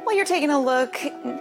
Well, you're taking a look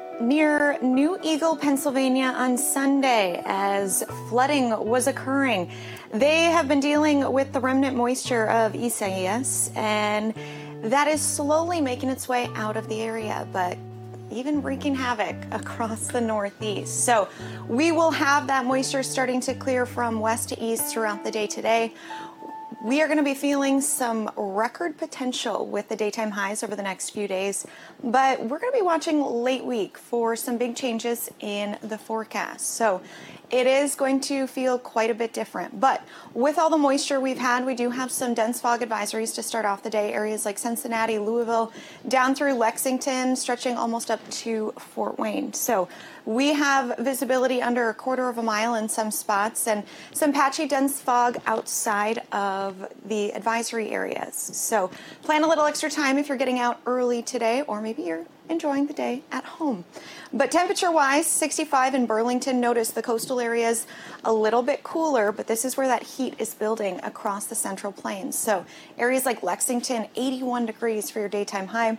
near New Eagle, Pennsylvania on Sunday as flooding was occurring. They have been dealing with the remnant moisture of Isaias, and that is slowly making its way out of the area, but even wreaking havoc across the Northeast. So we will have that moisture starting to clear from west to east throughout the day today. We are going to be feeling some record potential with the daytime highs over the next few days, but we're going to be watching late week for some big changes in the forecast. So it is going to feel quite a bit different. But with all the moisture we've had, we do have some dense fog advisories to start off the day. Areas like Cincinnati, Louisville, down through Lexington, stretching almost up to Fort Wayne. So we have visibility under a quarter of a mile in some spots and some patchy dense fog outside of the advisory areas. So plan a little extra time if you're getting out early today, or maybe you're enjoying the day at home. But temperature-wise, 65 in Burlington. Notice the coastal areas a little bit cooler, but this is where that heat is building across the Central Plains. So areas like Lexington, 81 degrees for your daytime high.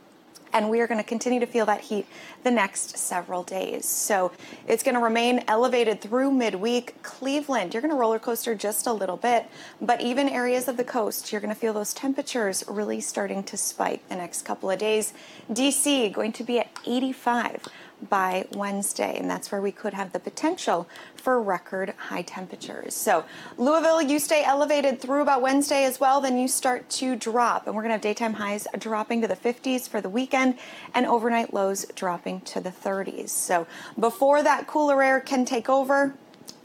And we are going to continue to feel that heat the next several days. So it's going to remain elevated through midweek. Cleveland, you're going to roller coaster just a little bit, but even areas of the coast, you're going to feel those temperatures really starting to spike the next couple of days. DC going to be at 85 by Wednesday, and that's where we could have the potential for record high temperatures. So Louisville, you stay elevated through about Wednesday as well, then you start to drop, and we're going to have daytime highs dropping to the 50s for the weekend and overnight lows dropping to the 30s. So before that cooler air can take over,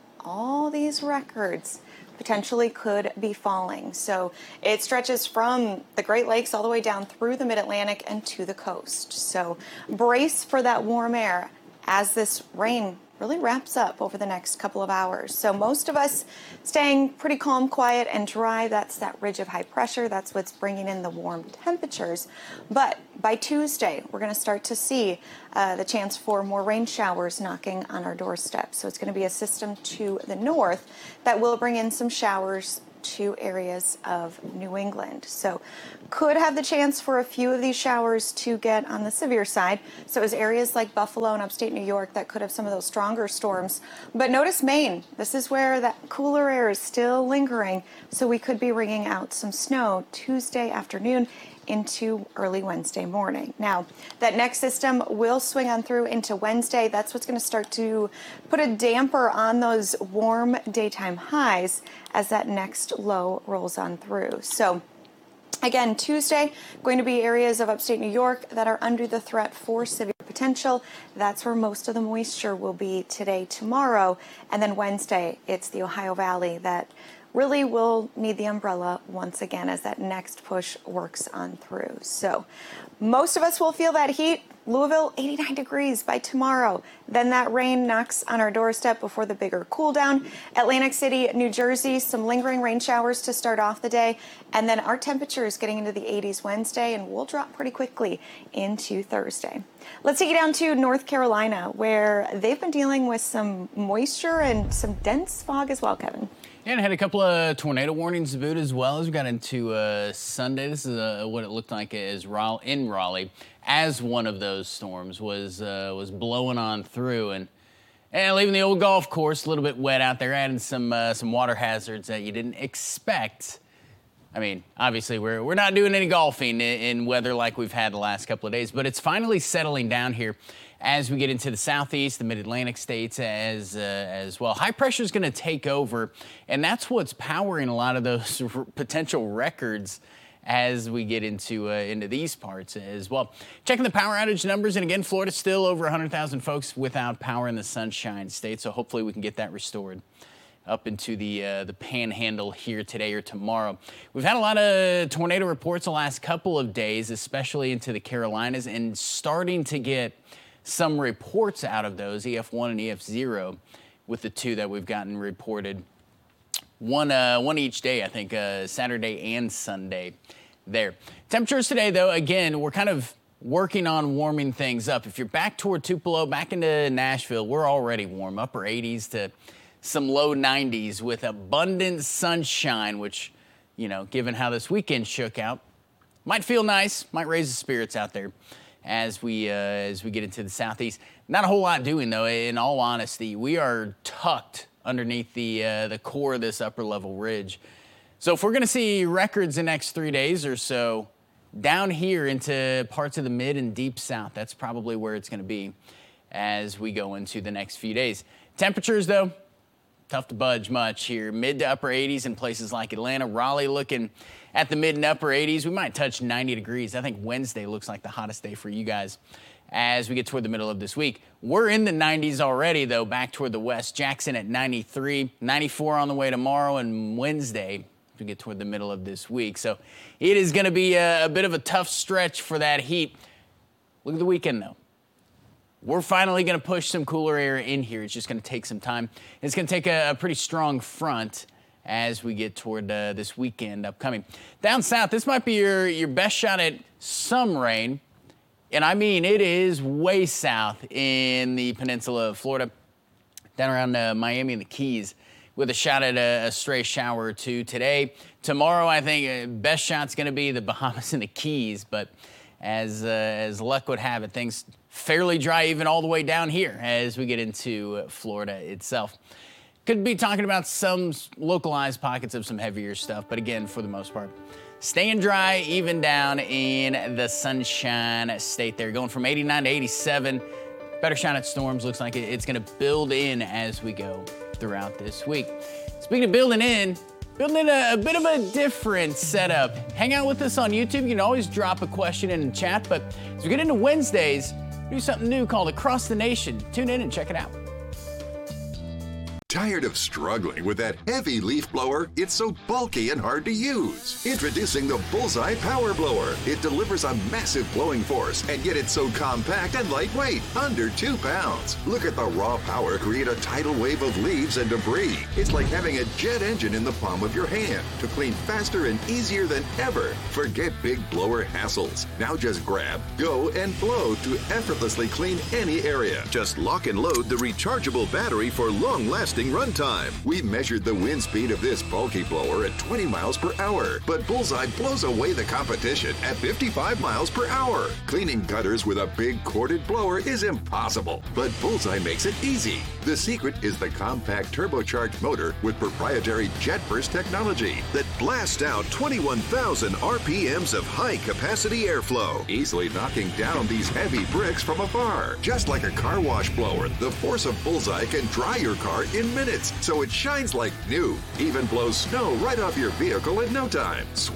all these records potentially could be falling. So it stretches from the Great Lakes all the way down through the Mid-Atlantic and to the coast. So brace for that warm air as this rain really wraps up over the next couple of hours. So most of us staying pretty calm, quiet, and dry. That's that ridge of high pressure. That's what's bringing in the warm temperatures. But by Tuesday, we're going to start to see the chance for more rain showers knocking on our doorstep. So it's going to be a system to the north that will bring in some showers to areas of New England. So could have the chance for a few of these showers to get on the severe side. So as areas like Buffalo and upstate New York that could have some of those stronger storms. But notice Maine, this is where that cooler air is still lingering. So we could be wringing out some snow Tuesday afternoon into early Wednesday morning. Now, that next system will swing on through into Wednesday. That's what's going to start to put a damper on those warm daytime highs as that next low rolls on through. So again, Tuesday, going to be areas of upstate New York that are under the threat for severe potential. That's where most of the moisture will be today, tomorrow. And then Wednesday, it's the Ohio Valley that really will need the umbrella once again as that next push works on through. So most of us will feel that heat. Louisville, 89 degrees by tomorrow. Then that rain knocks on our doorstep before the bigger cool down. Atlantic City, New Jersey, some lingering rain showers to start off the day. And then our temperatures getting into the 80s Wednesday, and we'll drop pretty quickly into Thursday. Let's take you down to North Carolina, where they've been dealing with some moisture and some dense fog as well, Kevin. Yeah, and had a couple of tornado warnings to boot as well as we got into Sunday. This is what it looked like as in Raleigh, as one of those storms was blowing on through and leaving the old golf course a little bit wet out there, adding some water hazards that you didn't expect. I mean, obviously we're not doing any golfing in weather like we've had the last couple of days, but it's finally settling down here as we get into the southeast, the mid-Atlantic states as well. High pressure is going to take over, and that's what's powering a lot of those potential records as we get into these parts as well. Checking the power outage numbers, and again, Florida's still over 100,000 folks without power in the Sunshine State, so hopefully we can get that restored up into the panhandle here today or tomorrow. We've had a lot of tornado reports the last couple of days, especially into the Carolinas, and starting to get some reports out of those, EF1 and EF0, with the two that we've gotten reported. One each day, I think, Saturday and Sunday there. Temperatures today, though, again, we're kind of working on warming things up. If you're back toward Tupelo, back into Nashville, we're already warm, upper 80s to some low 90s with abundant sunshine, which, you know, given how this weekend shook out, might feel nice, might raise the spirits out there as we get into the southeast. Not a whole lot doing, though, in all honesty. We are tucked underneath the core of this upper level ridge. So if we're going to see records the next 3 days or so, down here into parts of the mid and deep south, that's probably where it's going to be as we go into the next few days. Temperatures, though, tough to budge much here. Mid to upper 80s in places like Atlanta. Raleigh looking at the mid and upper 80s. We might touch 90 degrees. I think Wednesday looks like the hottest day for you guys as we get toward the middle of this week. We're in the 90s already, though, back toward the west. Jackson at 93, 94 on the way tomorrow, and Wednesday to get toward the middle of this week. So it is going to be a bit of a tough stretch for that heat. Look at the weekend, though. We're finally going to push some cooler air in here. It's just going to take some time. It's going to take a pretty strong front as we get toward this weekend upcoming. Down south, this might be your best shot at some rain. And I mean, it is way south in the peninsula of Florida, down around Miami and the Keys, with a shot at a stray shower or two today. Tomorrow, I think best shot's going to be the Bahamas and the Keys, but as luck would have it, things fairly dry even all the way down here as we get into Florida itself. Could be talking about some localized pockets of some heavier stuff, but again, for the most part, staying dry even down in the Sunshine State there. Going from 89 to 87. Better shot at storms. Looks like it's going to build in as we go throughout this week. Speaking of building in a bit of a different setup. Hang out with us on YouTube. You can always drop a question in the chat, but as we get into Wednesdays, do something new called Across the Nation. Tune in and check it out. Tired of struggling with that heavy leaf blower? It's so bulky and hard to use. Introducing the Bullseye Power Blower. It delivers a massive blowing force, and yet it's so compact and lightweight, under 2 pounds. Look at the raw power create a tidal wave of leaves and debris. It's like having a jet engine in the palm of your hand to clean faster and easier than ever. Forget big blower hassles. Now just grab, go, and blow to effortlessly clean any area. Just lock and load the rechargeable battery for long-lasting runtime. We measured the wind speed of this bulky blower at 20 miles per hour, but Bullseye blows away the competition at 55 miles per hour. Cleaning gutters with a big corded blower is impossible, but Bullseye makes it easy. The secret is the compact turbocharged motor with proprietary jet burst technology that blasts out 21,000 RPMs of high-capacity airflow, easily knocking down these heavy bricks from afar. Just like a car wash blower, the force of Bullseye can dry your car in minutes, so it shines like new. Even blows snow right off your vehicle in no time.